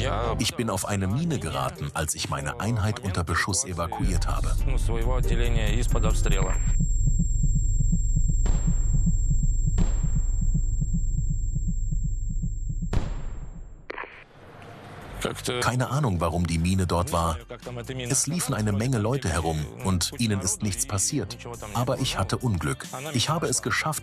Ich bin auf eine Mine geraten, als ich meine Einheit unter Beschuss evakuiert habe. Keine Ahnung, warum die Mine dort war. Es liefen eine Menge Leute herum und ihnen ist nichts passiert. Aber ich hatte Unglück. Ich habe es geschafft,